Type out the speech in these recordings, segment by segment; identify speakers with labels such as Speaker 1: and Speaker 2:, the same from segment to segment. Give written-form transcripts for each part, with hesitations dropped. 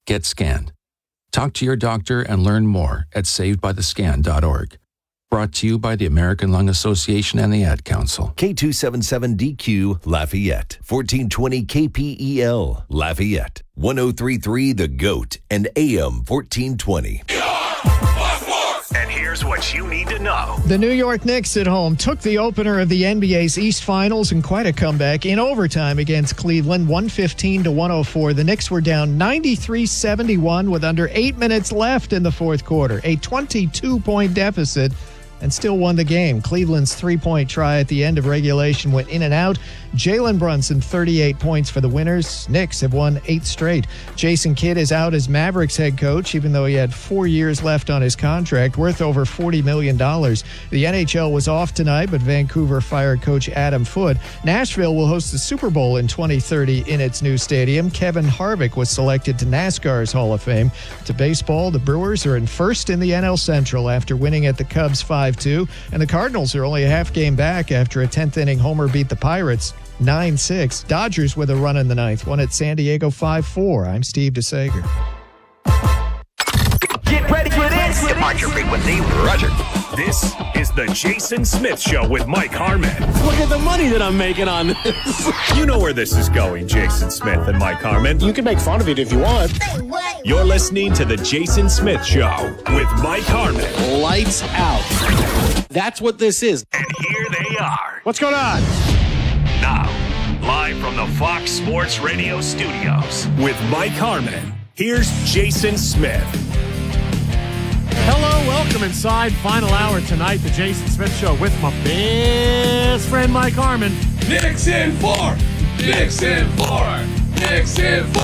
Speaker 1: Get scanned. Talk to your doctor and learn more at savedbythescan.org. Brought to you by the American Lung Association and the Ad Council.
Speaker 2: K277DQ Lafayette, 1420 KPEL Lafayette, 1033 The Goat, and AM 1420.
Speaker 3: And here's what you need to know.
Speaker 4: The New York Knicks at home took the opener of the NBA's East Finals in quite a comeback in overtime against Cleveland, 115-104. The Knicks were down 93-71 with under 8 minutes left in the fourth quarter, a 22-point deficit, and still won the game. Cleveland's three-point try at the end of regulation went in and out. Jalen Brunson, 38 points for the winners. Knicks have won 8 straight. Jason Kidd is out as Mavericks head coach, even though he had 4 years left on his contract, worth over $40 million. The NHL was off tonight, but Vancouver fired coach Adam Foote. Nashville will host the Super Bowl in 2030 in its new stadium. Kevin Harvick was selected to NASCAR's Hall of Fame. To baseball, the Brewers are in first in the NL Central after winning at the Cubs 5-2, and the Cardinals are only a half game back after a 10th-inning homer beat the Pirates 9-6. Dodgers with a run in the ninth, won at San Diego 5-4. I'm Steve DeSager.
Speaker 3: Get ready for this. Departure frequency, Roger. This is the Jason Smith Show with Mike Harmon.
Speaker 5: Look at the money that I'm making on this.
Speaker 3: You know where this is going, Jason Smith and Mike Harmon.
Speaker 5: You can make fun of it if you want.
Speaker 3: You're listening to the Jason Smith Show with Mike Harmon.
Speaker 5: Lights out. That's what this is.
Speaker 3: And here they are.
Speaker 5: What's going on?
Speaker 3: Now, live from the Fox Sports Radio studios with Mike Harmon, here's Jason Smith.
Speaker 5: Hello, welcome inside. Final hour tonight, the Jason Smith Show with my best friend Mike Harmon.
Speaker 6: Knicks in 4! Knicks in 4! Knicks in 4!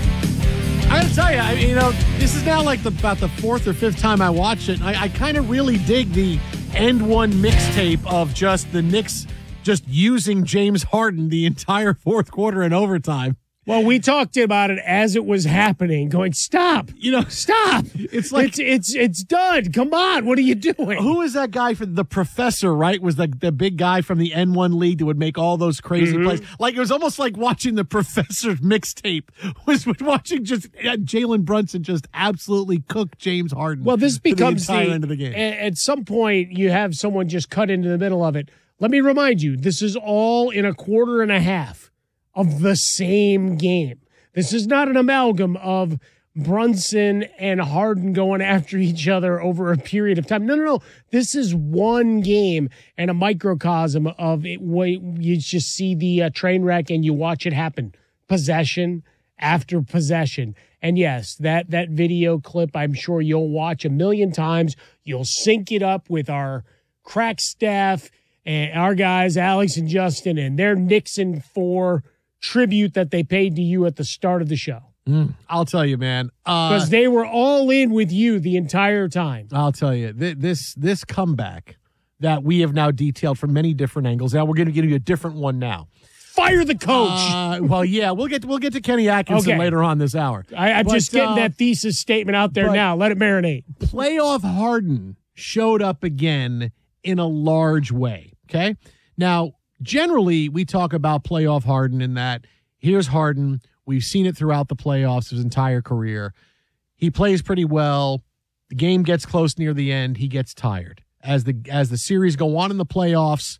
Speaker 5: I gotta tell you, this is now like about the fourth or fifth time I watched it. I kind of really dig the end one mixtape of just the Knicks just using James Harden the entire fourth quarter and overtime.
Speaker 7: Well, we talked about it as it was happening, going, stop, stop.
Speaker 5: It's like
Speaker 7: it's done. Come on, what are you doing?
Speaker 5: Who is that guy from the professor, right? Was the big guy from the N1 league that would make all those crazy plays. Like it was almost like watching the professor's mixtape was watching just Jalen Brunson just absolutely cook James Harden.
Speaker 7: Well, this becomes
Speaker 5: the entire end of the game.
Speaker 7: At some point, you have someone just cut into the middle of it. Let me remind you, this is all in a quarter and a half of the same game. This is not an amalgam of Brunson and Harden going after each other over a period of time. No. This is one game and a microcosm of it. You just see the train wreck and you watch it happen. Possession after possession. And yes, that video clip, I'm sure you'll watch a million times. You'll sync it up with our crack staff and our guys, Alex and Justin, and their Nixon 4 tribute that they paid to you at the start of the show.
Speaker 5: I'll tell you, man.
Speaker 7: Because they were all in with you the entire time.
Speaker 5: I'll tell you, this comeback that we have now detailed from many different angles. Now we're going to give you a different one now.
Speaker 7: Fire the coach.
Speaker 5: Well, yeah, we'll get to Kenny Atkinson later on this hour.
Speaker 7: I'm just getting that thesis statement out there now. Let it marinate.
Speaker 5: Playoff Harden showed up again in a large way. Okay. Now, generally, we talk about playoff Harden in that here's Harden. We've seen it throughout the playoffs his entire career. He plays pretty well. The game gets close near the end. He gets tired. As the series go on in the playoffs,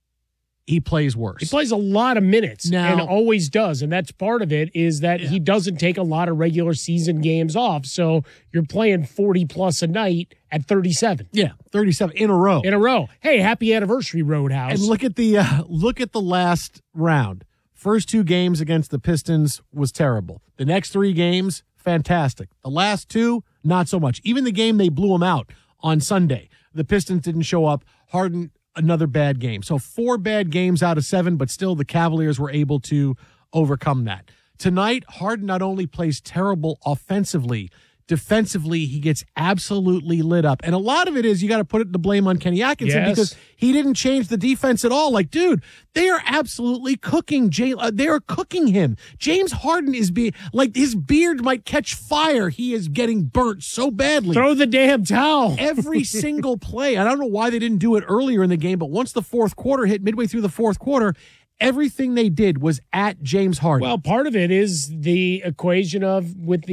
Speaker 5: he plays worse.
Speaker 7: He plays a lot of minutes and always does. And that's part of it is that he doesn't take a lot of regular season games off. So you're playing 40 plus a night at 37.
Speaker 5: Yeah, 37 in a row.
Speaker 7: Hey, happy anniversary, Roadhouse.
Speaker 5: And look at the last round. First 2 games against the Pistons was terrible. The next 3 games, fantastic. The last 2, not so much. Even the game they blew them out on Sunday, the Pistons didn't show up. Harden, another bad game. So 4 bad games out of 7, but still the Cavaliers were able to overcome that. Tonight, Harden not only plays terrible offensively, defensively, he gets absolutely lit up. And a lot of it is you got to put the blame on Kenny Atkinson because he didn't change the defense at all. Like, dude, they are absolutely cooking they are cooking him. James Harden is like his beard might catch fire. He is getting burnt so badly.
Speaker 7: Throw the damn towel.
Speaker 5: Every single play. I don't know why they didn't do it earlier in the game, but once the fourth quarter hit, midway through the fourth quarter, everything they did was at James Harden.
Speaker 7: Well, part of it is the equation of with